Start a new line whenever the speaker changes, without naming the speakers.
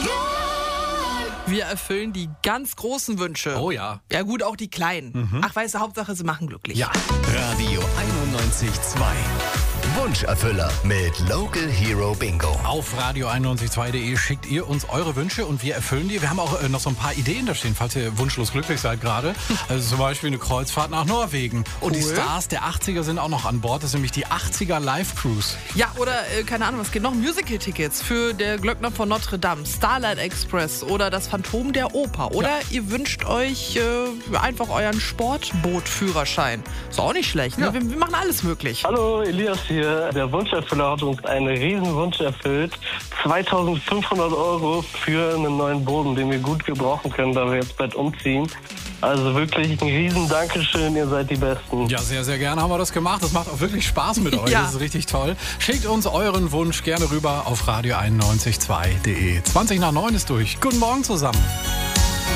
Wir erfüllen die ganz großen Wünsche.
Oh ja.
Ja gut, auch die kleinen. Ach, weißt du, Hauptsache sie machen glücklich.
Ja.
Radio 91.2. Wunscherfüller mit Local Hero Bingo.
Auf radio912.de schickt ihr uns eure Wünsche und wir erfüllen die. Wir haben auch noch so ein paar Ideen da stehen, falls ihr wunschlos glücklich seid gerade. Also zum Beispiel eine Kreuzfahrt nach Norwegen. Und die Stars der 80er sind auch noch an Bord. Das ist nämlich die 80er Live Cruise.
Ja, oder, keine Ahnung, was geht noch? Musical-Tickets für der Glöckner von Notre Dame, Starlight Express oder das Phantom der Oper. Oder ihr wünscht euch einfach euren Sportbootführerschein. Ist auch nicht schlecht, ne?
Ja.
Wir machen alles möglich.
Hallo, Elias hier. Der Wunscherfüller hat uns einen riesen Wunsch erfüllt. 2.500 € für einen neuen Boden, den wir gut gebrauchen können, da wir jetzt bald umziehen. Also wirklich ein riesen Dankeschön, ihr seid die Besten.
Ja, sehr, sehr gerne haben wir das gemacht. Das macht auch wirklich Spaß mit euch.
Ja.
Das ist richtig toll. Schickt uns euren Wunsch gerne rüber auf radio912.de. 20 nach 9 ist durch. Guten Morgen zusammen.